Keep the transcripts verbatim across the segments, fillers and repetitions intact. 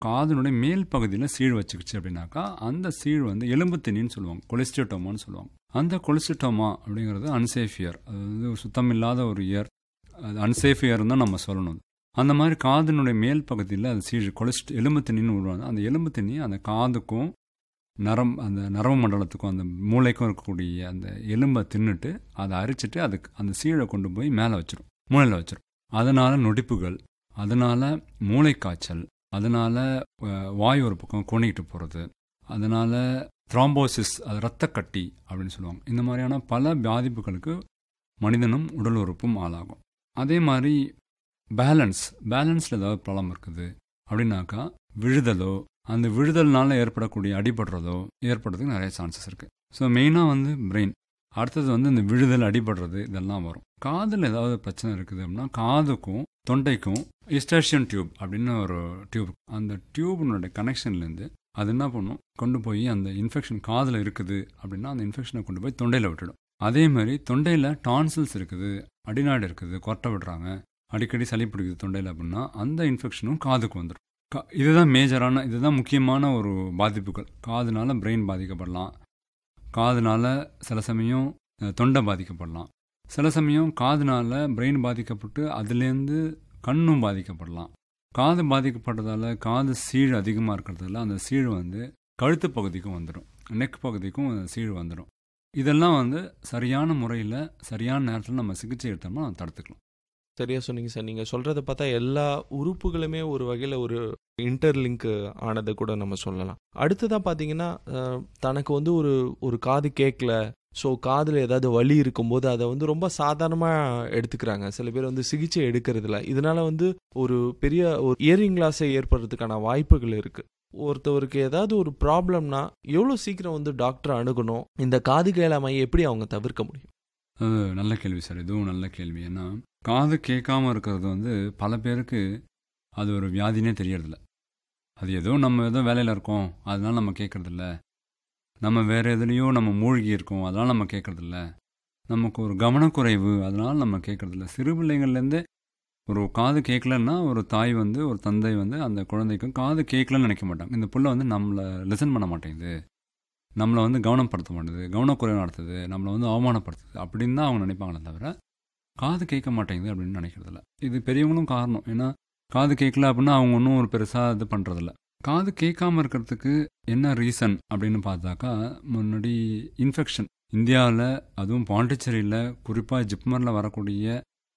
காதினுடைய மேல் பகுதியில் சீழ் வச்சுக்கிச்சு அப்படின்னாக்கா அந்த சீழ் வந்து எலும்பு திணின்னு சொல்லுவாங்க, கொலிஸ்டோமான்னு சொல்லுவாங்க. அந்த கொலிஸ்டோமா அப்படிங்கிறது அன்சேஃப் இயர், அது வந்து ஒரு சுத்தம் இல்லாத ஒரு இயர், அது அன்சேஃப் இயர்னு தான் நம்ம சொல்லணும். அந்த மாதிரி காதினுடைய மேல் பகுதியில் அது சீழ் கொலிஸ்ட் எலும்பு திணின்னு உருவாங்க. அந்த எலும்பு திணி அந்த காதுக்கும் நரம் அந்த நரம்பு மண்டலத்துக்கும் அந்த மூளைக்கும் இருக்கக்கூடிய அந்த எலும்பை தின்னுட்டு அதை அரிச்சிட்டு அதுக்கு அந்த சீழை கொண்டு போய் மேலே வச்சிடும், மூளையில் வச்சிடும். அதனால் நொடிப்புகள், அதனால் மூளைக்காய்ச்சல், அதனால் வாயு ஒரு பக்கம் கோணிக்கிட்டு போகிறது, அதனால் த்ராம்போசிஸ், அது இரத்தக்கட்டி அப்படின்னு சொல்லுவாங்க. இந்த மாதிரியான பல பாதிப்புகளுக்கு மனிதனும் உடல் உறுப்பும் ஆளாகும். அதே மாதிரி பேலன்ஸ் பேலன்ஸில் ஏதாவது ப்ராப்ளம் இருக்குது அப்படின்னாக்கா விழுதலோ, அந்த விழுதல்னால ஏற்படக்கூடிய அடிபடுறதோ ஏற்படுறதுக்கு நிறைய சான்சஸ் இருக்குது. ஸோ மெயினாக வந்து பிரெயின், அடுத்தது வந்து இந்த விழுதல், அடிபடுறது இதெல்லாம் வரும். காதில் ஏதாவது பிரச்சனை இருக்குது அப்படின்னா காதுக்கும் தொண்டைக்கும் இஸ்டாஷியன் டியூப் அப்படின்னு ஒரு டியூப், அந்த டியூபினுடைய கனெக்ஷன்லேருந்து அது என்ன பண்ணும், கொண்டு போய் அந்த இன்ஃபெக்ஷன் காதில் இருக்குது அப்படின்னா அந்த இன்ஃபெக்ஷனை கொண்டு போய் தொண்டையில் விட்டுடும். அதே மாதிரி தொண்டையில் டான்சில்ஸ் இருக்குது, அடிநாடு இருக்குது, கொட்டை விடுறாங்க, அடிக்கடி சளி பிடிக்குது தொண்டையில் அப்படின்னா அந்த இன்ஃபெக்ஷனும் காதுக்கு வந்துடும். கா இதுதான் மேஜரான, இதுதான் முக்கியமான ஒரு பாதிப்புகள். காதுனால பிரெயின் பாதிக்கப்படலாம், காதுனால சில சமயம் தொண்டை பாதிக்கப்படலாம், சில சமயம் காதுனால பிரெயின் பாதிக்கப்பட்டு அதுலேருந்து கண்ணும் பாதிக்கப்படலாம். காது பாதிக்கப்படுறதால காது சீழ் அதிகமாக இருக்கிறதால அந்த சீழ் வந்து கழுத்து பகுதிக்கும் வந்துடும், நெக் பகுதிக்கும் சீழ் வந்துடும். இதெல்லாம் வந்து சரியான முறையில் சரியான நேரத்தில் நம்ம சிகிச்சை எடுத்தோம்னா நம்ம தடுத்துக்கலாம். சரியாக சொன்னீங்க சார். நீங்கள் சொல்கிறத பார்த்தா எல்லா உறுப்புகளுமே ஒரு வகையில் ஒரு இன்டர்லிங்க் ஆனதை கூட நம்ம சொல்லலாம். அடுத்ததாக பார்த்தீங்கன்னா தனக்கு வந்து ஒரு ஒரு காது கேட்கல, ஸோ காதில் ஏதாவது வலி இருக்கும்போது அதை வந்து ரொம்ப சாதாரணமாக எடுத்துக்கிறாங்க. சில பேர் வந்து சிகிச்சை எடுக்கிறதில்ல. இதனால் வந்து ஒரு பெரிய ஒரு இயரிங் லாஸை ஏற்படுறதுக்கான வாய்ப்புகள் இருக்குது. ஒருத்தவருக்கு ஏதாவது ஒரு ப்ராப்ளம்னா எவ்வளோ சீக்கிரம் வந்து டாக்டரை அணுகணும், இந்த காது கேளாமையை எப்படி அவங்க தவிர்க்க முடியும்? அது நல்ல கேள்வி சார், இதுவும் நல்ல கேள்வி. ஏன்னா காது கேட்காம இருக்கிறது வந்து பல பேருக்கு அது ஒரு வியாதினே தெரியறதில்ல. அது ஏதோ நம்ம ஏதோ வேலையில் இருக்கோம் அதனால நம்ம கேட்குறதில்ல, நம்ம வேறு எதுலேயோ நம்ம மூழ்கி இருக்கோம் அதனால் நம்ம கேட்குறதில்ல, நமக்கு ஒரு கவனக்குறைவு அதனால் நம்ம கேட்குறதில்ல. சிறு பிள்ளைங்கள்லேருந்தே ஒரு காது கேட்கலன்னா ஒரு தாய் வந்து ஒரு தந்தை வந்து அந்த குழந்தைக்கும் காது கேட்கலன்னு நினைக்க மாட்டாங்க. இந்த புள்ள வந்து நம்மளை லிசன் பண்ண மாட்டேங்குது, நம்மளை வந்து கவனப்படுத்த மாட்டேது, கவனக்குறைவு நடத்துது, நம்மளை வந்து அவமானப்படுத்துது அப்படின்னு தான் அவங்க நினைப்பாங்களே தவிர காது கேட்க மாட்டேங்குது அப்படின்னு நினைக்கிறதில்ல. இது பெரியவங்களும் காரணம். ஏன்னா காது கேட்கல அப்படின்னா அவங்க ஒன்றும் ஒரு பெருசாக இது பண்ணுறதில்ல. காது கேட்காம இருக்கிறதுக்கு என்ன ரீசன் அப்படின்னு பார்த்தாக்கா, முன்னாடி இன்ஃபெக்ஷன் இந்தியாவில் அதுவும் பாண்டிச்சேரியில் குறிப்பாக ஜிப்மரில் வரக்கூடிய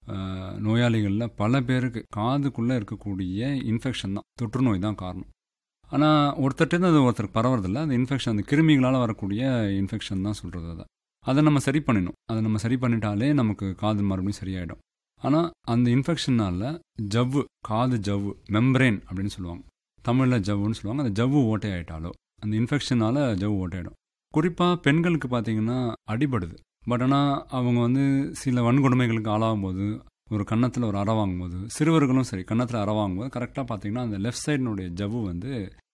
நோயாளிகளில் பல பேருக்கு காதுக்குள்ளே இருக்கக்கூடிய இன்ஃபெக்ஷன் தான், தொற்று நோய் தான் காரணம். ஆனால் ஒருத்தர்கிட்ட அது ஒருத்தருக்கு பரவறதில்ல. அந்த இன்ஃபெக்ஷன் அந்த கிருமிகளால் வரக்கூடிய இன்ஃபெக்ஷன் தான் சொல்கிறது. அதை அதை நம்ம சரி பண்ணிடணும். அதை நம்ம சரி பண்ணிட்டாலே நமக்கு காது மறுபடியும் சரியாயிடும். ஆனால் அந்த இன்ஃபெக்ஷனால் ஜவ்வு, காது ஜவ்வு, மெம்பரேன் அப்படின்னு சொல்லுவாங்க, தமிழில் ஜவ்வுன்னு சொல்லுவாங்க, அந்த ஜவ்வு ஓட்டை ஆகிட்டாலோ அந்த இன்ஃபெக்ஷனால் ஜவ்வு ஓட்டையிடும். குறிப்பாக பெண்களுக்கு பார்த்திங்கன்னா அடிபடுது. பட் ஆனால் அவங்க வந்து சில வன்கொடுமைகளுக்கு ஆளாகும் போது, ஒரு கன்னத்தில் ஒரு அறை வாங்கும்போது, சிறுவர்களும் சரி கன்னத்தில் அறை வாங்கும்போது கரெக்டாக பார்த்திங்கன்னா அந்த லெஃப்ட் சைடினுடைய ஜவ்வு வந்து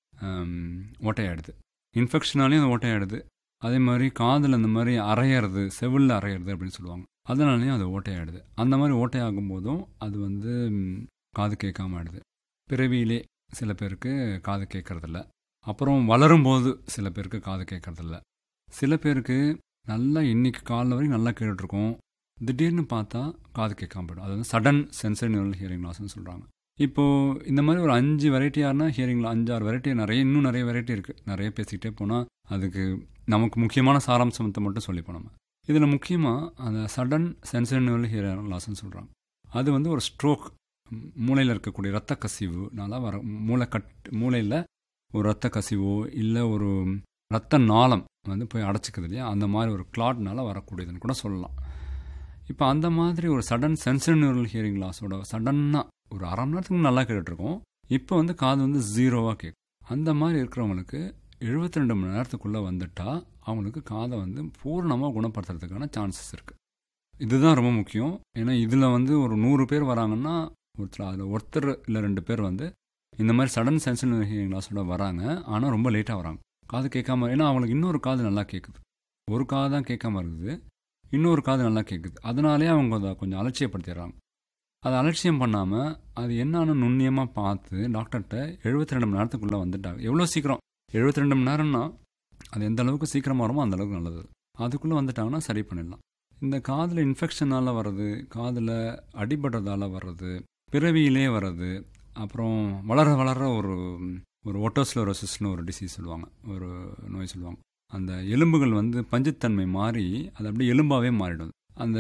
ஓட்டையாயிடுது. இன்ஃபெக்ஷனாலேயும் அது ஓட்டையாயிடுது. அதே மாதிரி காதில் இந்த மாதிரி அரையிறது, செவிலில் அரையிறது அப்படின்னு சொல்லுவாங்க, அதனாலேயும் அது ஓட்டையாயிடுது. அந்த மாதிரி ஓட்டையாகும் போதும் அது வந்து காது கேட்காம ஆயிடுது. பிறவியிலே சில பேருக்கு காது கேட்கறதில்ல, அப்புறம் வளரும்போது சில பேருக்கு காது கேட்கறதில்ல, சில பேருக்கு நல்லா இன்னைக்கு காலைல வரைக்கும் நல்லா கேட்டுட்ருக்கோம், திடீர்னு பார்த்தா காது கேட்காம போய்டும். அது வந்து சடன் சென்சரி நியூரல் ஹியரிங் லாஸ்ன்னு சொல்கிறாங்க. இப்போது இந்த மாதிரி ஒரு அஞ்சு வெரைட்டியானா ஹியரிங்கில் அஞ்சாறு வெரைட்டி, நிறைய இன்னும் நிறைய வெரைட்டி இருக்குது. நிறைய பேசிக்கிட்டே போனால் அதுக்கு நமக்கு முக்கியமான சாராம்சத்தை மட்டும் சொல்லிப்போம். நம்ம இதில் முக்கியமாக அந்த சடன் சென்சரி நியூரல் ஹியரிங் லாஸ்ன்னு சொல்கிறாங்க. அது வந்து ஒரு ஸ்ட்ரோக், மூளையில் இருக்கக்கூடிய இரத்த கசிவுனால வர, மூளை கட் மூளையில் ஒரு இரத்த கசிவோ இல்லை ஒரு இரத்த நாளம் வந்து போய் அடைச்சிக்குது இல்லையா, அந்த மாதிரி ஒரு கிளாட்னால வரக்கூடியதுன்னு கூட சொல்லலாம். இப்போ அந்த மாதிரி ஒரு சடன் சென்சரி நியூரல் ஹியரிங் லாஸோட சடன்னாக ஒரு அரை மணி நேரத்துக்கு நல்லா கேட்டுட்ருக்கோம், இப்போ வந்து காது வந்து ஜீரோவாக கேட்கும். அந்த மாதிரி இருக்கிறவங்களுக்கு எழுபத்தி ரெண்டு மணி நேரத்துக்குள்ளே வந்துட்டால் அவங்களுக்கு காதை வந்து பூர்ணமாக குணப்படுத்துறதுக்கான சான்சஸ் இருக்குது. இதுதான் ரொம்ப முக்கியம். ஏன்னா இதில் வந்து ஒரு நூறு பேர் வராங்கன்னா ஒருத்தர் அதில் ஒருத்தர் இல்லை ரெண்டு பேர் வந்து இந்த மாதிரி சடன் சென்சரி நியூரல் ஹியரிங் லாஸோட வராங்க, ஆனால் ரொம்ப லேட்டாக வராங்க, காது கேட்காம. ஏன்னா அவங்களுக்கு இன்னொரு காது நல்லா கேட்குது, ஒரு காது தான் கேட்காம இருக்குது, இன்னொரு காது நல்லா கேட்குது, அதனாலே அவங்க அதை கொஞ்சம் அலட்சியப்படுத்திடுறாங்க. அதை அலட்சியம் பண்ணாமல் அது என்னன்னு நுண்ணியமாக பார்த்து டாக்டர்கிட்ட எழுபத்தி ரெண்டு மணி நேரத்துக்குள்ளே வந்துட்டாங்க. எவ்வளோ சீக்கிரம் எழுபத்தி ரெண்டு மணி நேரம்னா அது எந்த அளவுக்கு சீக்கிரமாக வருமோ அந்த அளவுக்கு நல்லது. அதுக்குள்ளே வந்துட்டாங்கன்னா சரி பண்ணிடலாம். இந்த காதில் இன்ஃபெக்ஷனால் வர்றது, காதில் அடிபடுறதால வர்றது, பிறவியிலே வர்றது, அப்புறம் வளர வளர ஒரு ஒரு ஓட்டோஸ்லோரோசிஸ்னு ஒரு டிசீஸ் சொல்லுவாங்க, ஒரு நோய் சொல்லுவாங்க. அந்த எலும்புகள் வந்து பஞ்சுத்தன்மை மாறி அது அப்படியே எலும்பாகவே மாறிடும். அந்த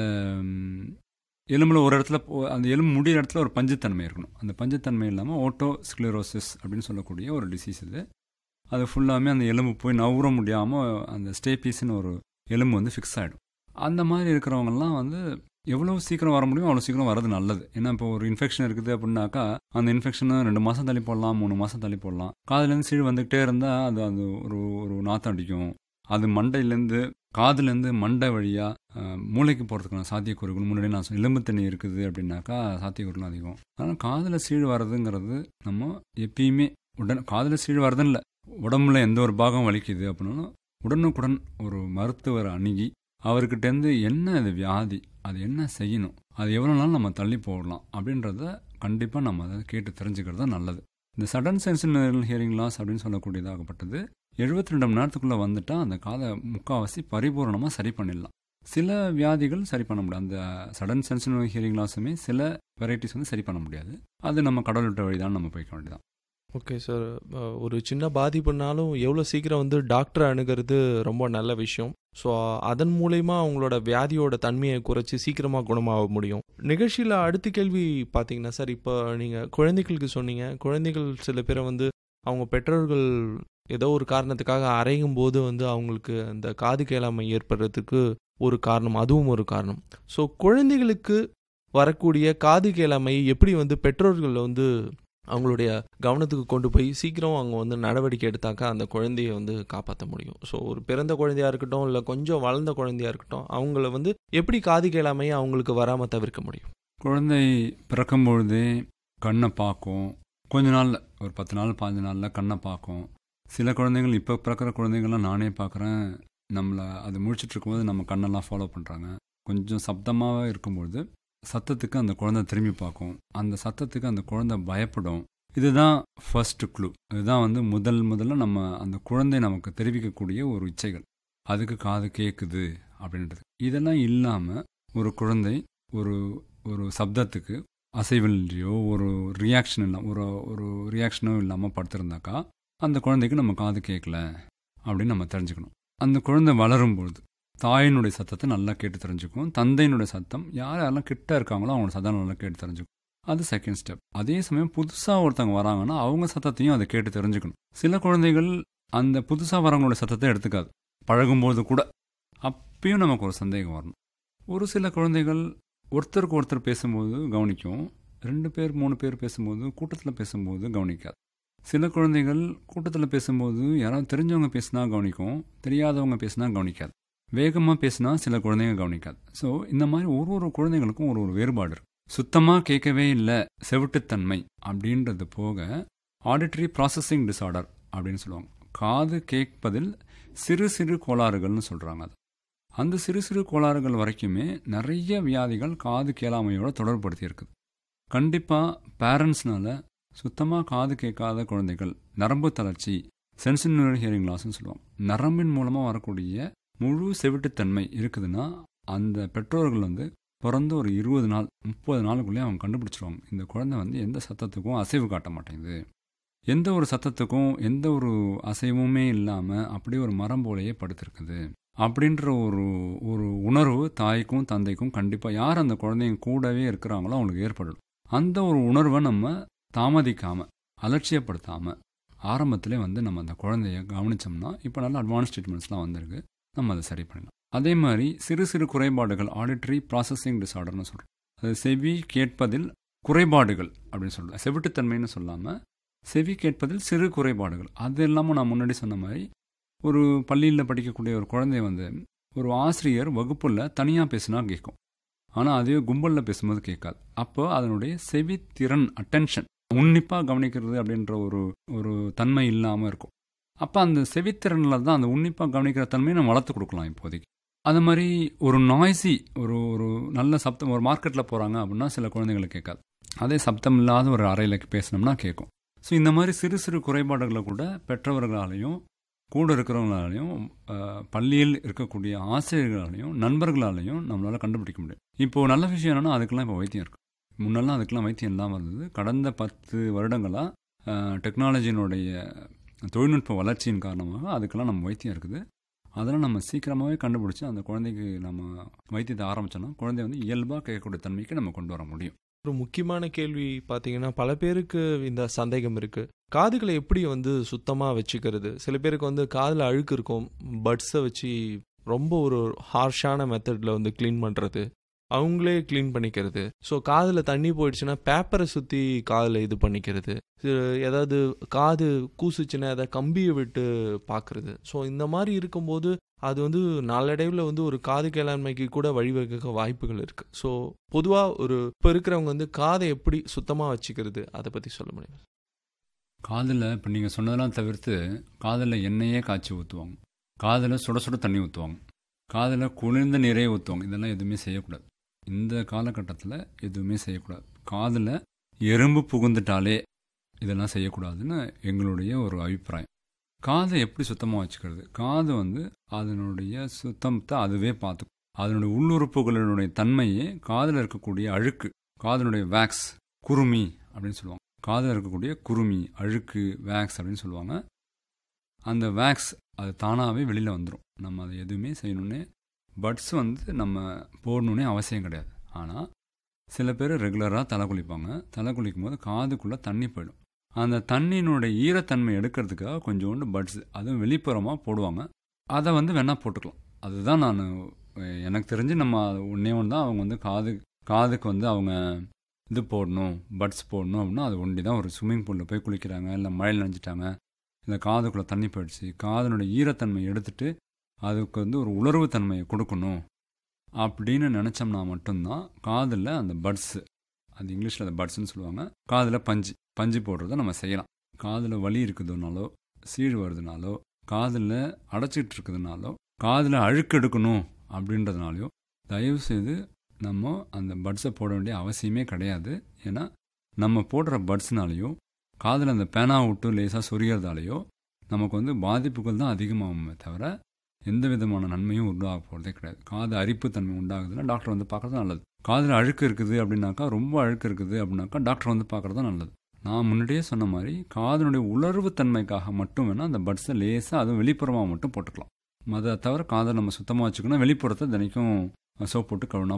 எலும்பில் ஒரு இடத்துல அந்த எலும்பு முடிகிற இடத்துல ஒரு பஞ்சுத்தன்மை இருக்கணும். அந்த பஞ்சுத்தன்மை இல்லாமல் ஓட்டோஸ்க்ளரோசிஸ் அப்படின்னு சொல்லக்கூடிய ஒரு டிசீஸ் இது. அது ஃபுல்லாமே அந்த எலும்பு போய் நவுற முடியாமல் அந்த ஸ்டேபீஸ்னு ஒரு எலும்பு வந்து ஃபிக்ஸ் ஆகிடும். அந்த மாதிரி இருக்கிறவங்கலாம் வந்து எவ்வளோ சீக்கிரம் வர முடியும் அவ்வளோ சீக்கிரம் வரது நல்லது. ஏன்னா இப்போ ஒரு இன்ஃபெக்ஷன் இருக்குது அப்படின்னாக்கா அந்த இன்ஃபெக்ஷனை ரெண்டு மாதம் தள்ளி போடலாம், மூணு மாதம் தள்ளி போடலாம். காதுலேருந்து சீழ் வந்துக்கிட்டே இருந்தால் அது அது ஒரு ஒரு நாற்றம் அடிக்கும். அது மண்டையிலேருந்து காதுலேருந்து மண்டை வழியாக மூளைக்கு போகிறதுக்கான சாத்தியக்கூறுகள் முன்னாடி நான் சொன்ன எலும்பு தண்ணி இருக்குது அப்படின்னாக்கா சாத்தியக்கூறுகள் அதிகம். அதனால் காதில் சீழ் வர்றதுங்கிறது நம்ம எப்பயுமே உடனே காதில் சீழ் வர்றதுன்னு இல்லை, உடம்புல எந்த ஒரு பாகம் வலிக்குது அப்படின்னாலும் உடனுக்குடன் ஒரு மருத்துவர் அணுகி அவர்கிட்டேருந்து என்ன அது வியாதி, அது என்ன செய்யணும், அது எவ்வளோ நாள் நம்ம தள்ளி போடலாம் அப்படின்றத கண்டிப்பாக நம்ம அதை கேட்டு தெரிஞ்சுக்கிறது தான் நல்லது. இந்த சடன் சென்சிட்டிவ் ஹியரிங் லாஸ் அப்படின்னு சொல்லக்கூடியதாகப்பட்டது எழுபத்தி ரெண்டு மணி நேரத்துக்குள்ளே வந்துட்டால் அந்த காதை முக்கால்வாசி பரிபூர்ணமாக சரி பண்ணிடலாம். சில வியாதிகள் சரி பண்ண முடியாது. அந்த சடன் சென்சிட்டிவ் ஹியரிங் லாஸுமே சில வெரைட்டிஸ் வந்து சரி பண்ண முடியாது. அது நம்ம கடவுள் விட்ட வழி தான் நம்ம போய்க்க வேண்டியதான். ஓகே சார், ஒரு சின்ன பாதிப்புனாலும் எவ்வளோ சீக்கிரம் வந்து டாக்டரை அணுகிறது ரொம்ப நல்ல விஷயம். ஸோ அதன் மூலயமா அவங்களோட வியாதியோட தன்மையை குறைச்சி சீக்கிரமாக குணமாக முடியும். நிகழ்ச்சியில் அடுத்த கேள்வி பார்த்தீங்கன்னா சார், இப்போ நீங்கள் குழந்தைகளுக்கு சொன்னீங்க, குழந்தைகள் சில பேரை வந்து அவங்க பெற்றோர்கள் ஏதோ ஒரு காரணத்துக்காக அறையும் போது வந்து அவங்களுக்கு அந்த காது கேளாமை ஏற்படுறதுக்கு ஒரு காரணம், அதுவும் ஒரு காரணம். ஸோ குழந்தைகளுக்கு வரக்கூடிய காது கேளாமை எப்படி வந்து பெற்றோர்கள் வந்து அவங்களுடைய கவனத்துக்கு கொண்டு போய் சீக்கிரம் அவங்க வந்து நடவடிக்கை எடுத்தாக்கா அந்த குழந்தைய வந்து காப்பாற்ற முடியும். ஸோ ஒரு பிறந்த குழந்தையாக இருக்கட்டும், இல்லை கொஞ்சம் வளர்ந்த குழந்தையாக இருக்கட்டும், அவங்கள வந்து எப்படி காது கேளாமையை அவங்களுக்கு வராமல் தவிர்க்க முடியும்? குழந்தை பிறக்கும் பொழுதே கண்ணை பார்க்கும். கொஞ்ச நாளில் ஒரு பத்து நாள் பாஞ்சு நாளில் கண்ணை பார்க்கும். சில குழந்தைகள் இப்போ பிறக்கிற குழந்தைங்கள்லாம் நானே பார்க்குறேன், நம்மளை அது முழிச்சிட்டு இருக்கும்போது நம்ம கண்ணெல்லாம் ஃபாலோ பண்ணுறாங்க. கொஞ்சம் சப்தமாக இருக்கும்பொழுது சத்தத்துக்கு அந்த குழந்தை திரும்பி பார்க்கும். அந்த சத்தத்துக்கு அந்த குழந்தை பயப்படும். இதுதான் ஃபர்ஸ்ட் க்ளூ. இதுதான் வந்து முதல் முதல்ல நம்ம அந்த குழந்தை நமக்கு தெரிவிக்கக்கூடிய ஒரு இச்சைகள். அதுக்கு காது கேட்குது அப்படின்றது. இதெல்லாம் இல்லாமல் ஒரு குழந்தை ஒரு ஒரு சப்தத்துக்கு அசைவில்லையோ ஒரு ரியாக்ஷன் இல்லாமல் ஒரு ஒரு ரியாக்ஷனோ இல்லாமல் படுத்திருந்தாக்கா அந்த குழந்தைக்கு நம்ம காது கேட்கல அப்படின்னு நம்ம தெரிஞ்சுக்கணும். அந்த குழந்தை வளரும்பொழுது தாயினுடைய சத்தத்தை நல்லா கேட்டு தெரிஞ்சுக்கும். தந்தையினுடைய சத்தம் யார் யாரெல்லாம் கிட்ட இருக்காங்களோ அவங்களோட சத்தம் நல்லா கேட்டு தெரிஞ்சுக்கும். அது செகண்ட் ஸ்டெப். அதே சமயம் புதுசாக ஒருத்தவங்க வராங்கன்னா அவங்க சத்தத்தையும் அதை கேட்டு தெரிஞ்சுக்கணும். சில குழந்தைகள் அந்த புதுசாக வரவங்களோட சத்தத்தை எடுத்துக்காது, பழகும்போது கூட. அப்பயும் நமக்கு ஒரு சந்தேகம் வரணும். ஒரு சில குழந்தைகள் ஒருத்தருக்கு ஒருத்தர் பேசும்போது கவனிக்கும், ரெண்டு பேர் மூணு பேர் பேசும்போது கூட்டத்தில் பேசும்போது கவனிக்காது. சில குழந்தைகள் கூட்டத்தில் பேசும்போது யாராவது தெரிஞ்சவங்க பேசினா கவனிக்கும், தெரியாதவங்க பேசினா கவனிக்காது. வேகமாக பேசினா சில குழந்தைங்க கவனிக்காது. ஸோ இந்த மாதிரி ஒரு ஒரு குழந்தைங்களுக்கும் ஒரு ஒரு வேறுபாடு இருக்குது. சுத்தமாக கேட்கவே இல்லை, செவிட்டுத்தன்மை அப்படின்றது போக ஆடிட்டரி ப்ராசஸிங் டிஸார்டர் அப்படின்னு சொல்லுவாங்க. காது கேட்பதில் சிறு சிறு கோளாறுகள்னு சொல்கிறாங்க. அது அந்த சிறு சிறு கோளாறுகள் வரைக்குமே நிறைய வியாதிகள் காது கேளாமையோட தொடர்படுத்தி இருக்குது. கண்டிப்பாக பேரண்ட்ஸ்னால சுத்தமாக காது கேட்காத குழந்தைகள், நரம்பு தளர்ச்சி, சென்சிட்டிவ் ஹியரிங் லாஸ்ன்னு சொல்லுவாங்க, நரம்பின் மூலமாக வரக்கூடிய முழு செவிட்டுத்தன்மை இருக்குதுன்னா அந்த பெற்றோர்கள் வந்து பிறந்து ஒரு இருபது நாள் முப்பது நாளுக்குள்ளேயே அவங்க கண்டுபிடிச்சிருவாங்க. இந்த குழந்தை வந்து எந்த சத்தத்துக்கும் அசைவு காட்ட மாட்டேங்குது, எந்த ஒரு சத்தத்துக்கும் எந்த ஒரு அசைவுமே இல்லாமல் அப்படியே ஒரு மரம் போலையே படுத்திருக்குது அப்படின்ற ஒரு ஒரு உணர்வு தாய்க்கும் தந்தைக்கும் கண்டிப்பாக யார் அந்த குழந்தைங்க கூடவே இருக்கிறாங்களோ அவங்களுக்கு ஏற்படும். அந்த ஒரு உணர்வை நம்ம தாமதிக்காமல் அலட்சியப்படுத்தாமல் ஆரம்பத்திலே வந்து நம்ம அந்த குழந்தைய கவனித்தோம்னா இப்போ நல்ல அட்வான்ஸ் ட்ரீட்மெண்ட்ஸ்லாம் வந்திருக்கு, நம்ம அதை சரி பண்ணலாம். அதே மாதிரி சிறு சிறு குறைபாடுகள் ஆடிட்டரி ப்ராசஸிங் டிஸார்டர்னு சொல்கிறோம். அது செவி கேட்பதில் குறைபாடுகள் அப்படின்னு சொல்கிறோம். செவிட்டுத்தன்மைன்னு சொல்லாமல் செவி கேட்பதில் சிறு குறைபாடுகள். அது இல்லாமல் நான் முன்னாடி சொன்ன மாதிரி ஒரு பள்ளியில் படிக்கக்கூடிய ஒரு குழந்தை வந்து ஒரு ஆசிரியர் வகுப்பில் தனியாக பேசினா கேட்கும், ஆனால் அதுவே கும்பலில் பேசும்போது கேட்காது. அப்போ அதனுடைய செவித்திறன் அட்டென்ஷன் உன்னிப்பாக கவனிக்கிறது அப்படின்ற ஒரு ஒரு தன்மை இல்லாமல் இருக்கும். அப்போ அந்த செவித்திறனில் தான் அந்த உன்னிப்பாக கவனிக்கிற தன்மையை நம்ம வளர்த்து கொடுக்கலாம் இப்போதைக்கு. அது மாதிரி ஒரு நாய்ஸி ஒரு ஒரு நல்ல சப்தம், ஒரு மார்க்கெட்டில் போகிறாங்க அப்படின்னா சில குழந்தைங்களுக்கு கேட்காது. அதே சப்தம் இல்லாத ஒரு அறையில் பேசினோம்னா கேட்கும். ஸோ இந்த மாதிரி சிறு சிறு குறைபாடுகளை கூட பெற்றவர்களாலையும் கூட இருக்கிறவங்களாலையும் பள்ளியில் இருக்கக்கூடிய ஆசிரியர்களாலையும் நண்பர்களாலையும் நம்மளால் கண்டுபிடிக்க முடியும். இப்போது நல்ல விஷயம் என்னென்னா அதுக்கெல்லாம் இப்போ வைத்தியம் இருக்குது. முன்னெல்லாம் அதுக்கெல்லாம் வைத்தியம் இல்லாமல் இருந்தது. கடந்த பத்து வருடங்களாக டெக்னாலஜியினுடைய தொழில்நுட்ப வளர்ச்சியின் காரணமாக அதுக்கெல்லாம் நம்ம வைத்தியம் இருக்குது. அதெல்லாம் நம்ம சீக்கிரமாகவே கண்டுபிடிச்சி அந்த குழந்தைக்கு நம்ம வைத்தியத்தை ஆரம்பித்தோன்னா குழந்தை வந்து இயல்பாக கேட்கக்கூடிய தன்மைக்கு நம்ம கொண்டு வர முடியும். ஒரு முக்கியமான கேள்வி பார்த்தீங்கன்னா, பல பேருக்கு இந்த சந்தேகம் இருக்குது, காதுகளை எப்படி வந்து சுத்தமாக வச்சுக்கிறது. சில பேருக்கு வந்து காதில் அழுக்கு இருக்கும், பட்ஸை வச்சு ரொம்ப ஒரு ஹார்ஷான மெத்தடில் வந்து க்ளீன் பண்ணுறது, அவங்களே க்ளீன் பண்ணிக்கிறது. ஸோ காதில் தண்ணி போயிடுச்சுன்னா பேப்பரை சுற்றி காதில் இது பண்ணிக்கிறது, ஏதாவது காது கூசுச்சுன்னா அதை கம்பியை விட்டு பார்க்குறது. ஸோ இந்த மாதிரி இருக்கும்போது அது வந்து நாளடைவில் வந்து ஒரு காது கேளாண்மைக்கு கூட வழிவகுக்க வாய்ப்புகள் இருக்குது. ஸோ பொதுவாக ஒரு இப்போ இருக்கிறவங்க வந்து காதை எப்படி சுத்தமாக வச்சுக்கிறது அதை பற்றி சொல்ல முடியும்? காதில் இப்போ நீங்கள் சொன்னதெல்லாம் தவிர்த்து காதில் எண்ணெயே காய்ச்சி ஊற்றுவாங்க, காதில் சுட சுட தண்ணி ஊற்றுவாங்க, காதில் குளிர்ந்த நீரே ஊற்றுவாங்க. இதெல்லாம் எதுவுமே செய்யக்கூடாது. இந்த காலகட்டத்தில் எதுவுமே செய்யக்கூடாது. காதில் எறும்பு புகுந்துட்டாலே இதெல்லாம் செய்யக்கூடாதுன்னு எங்களுடைய ஒரு அபிப்பிராயம். காதை எப்படி சுத்தமாக வச்சுக்கிறது? காது வந்து அதனுடைய சுத்தத்தை அதுவே பார்த்துக்கும். அதனுடைய உள்ளுறுப்புகளினுடைய தன்மையே காதில் இருக்கக்கூடிய அழுக்கு, காதனுடைய வேக்ஸ், குருமி அப்படின்னு சொல்லுவாங்க. காதில் இருக்கக்கூடிய குருமி, அழுக்கு, வேக்ஸ் அப்படின்னு சொல்லுவாங்க. அந்த வேக்ஸ் அது தானாகவே வெளியில் வந்துடும். நம்ம அதை எதுவுமே செய்யணுன்னே பட்ஸ் வந்து நம்ம போடணுன்னே அவசியம் கிடையாது. ஆனால் சில பேர் ரெகுலராக தலை குளிப்பாங்க. தலை குளிக்கும் போது காதுக்குள்ளே தண்ணி போயிடும். அந்த தண்ணியினுடைய ஈரத்தன்மை எடுக்கிறதுக்காக கொஞ்சோண்டு பட்ஸ் அதுவும் வெளிப்புறமாக போடுவாங்க. அதை வந்து வேணால் போட்டுக்கலாம். அதுதான் நான் எனக்கு தெரிஞ்சு நம்ம ஒன்றே ஒன்று தான் அவங்க வந்து காது காதுக்கு வந்து அவங்க இது போடணும், பட்ஸ் போடணும் அப்படின்னா அது ஒண்டி தான். ஒரு ஸ்விம்மிங் பூலில் போய் குளிக்கிறாங்க, இல்லை மழையில் நனைஞ்சிட்டாங்க, இல்லை காதுக்குள்ளே தண்ணி போயிடுச்சு, காதனுடைய ஈரத்தன்மை எடுத்துட்டு அதுக்கு வந்து ஒரு உலர்வு தன்மையை கொடுக்கணும் அப்படின்னு நினச்சோம்னா மட்டும்தான் காதில் அந்த பட்ஸு, அது இங்கிலீஷில் அந்த பட்ஸ்ன்னு சொல்லுவாங்க, காதில் பஞ்சு பஞ்சு போடுறத நம்ம செய்யலாம். காதில் வலி இருக்குதுனாலோ, சீழ் வருதுனாலோ, காதில் அடைச்சிட்டு இருக்குதுனாலோ, காதில் அழுக்கு எடுக்கணும் அப்படின்றதுனாலையோ தயவுசெய்து நம்ம அந்த பட்ஸை போட வேண்டிய அவசியமே கிடையாது. ஏன்னா நம்ம போடுற பட்ஸ்னாலேயோ காதில் அந்த பேனா விட்டு லேசாக சொரியறதாலேயோ நமக்கு வந்து பாதிப்புகள் தான் அதிகமாகுமே தவிர எந்த விதமான நன்மையும் உண்டாக போகிறதே கிடையாது. காது அரிப்பு தன்மை உண்டாகுதுன்னா டாக்டர் வந்து பார்க்குறது நல்லது. காதில் அழுக்கு இருக்குது அப்படின்னாக்கா, ரொம்ப அழுக்கு இருக்குது அப்படின்னாக்கா டாக்டர் வந்து பார்க்குறது நல்லது. நான் முன்னாடியே சொன்ன மாதிரி காதனுடைய உலர்வு தன்மைக்காக மட்டும் வேணால் அந்த பட்ஸை லேசாக அதுவும் வெளிப்புறமாக மட்டும் போட்டுக்கலாம். அதை தவிர காதை நம்ம சுத்தமாக வச்சுக்கணும். வெளிப்புறத்தை தினைக்கும் சோப் போட்டு கழுவினா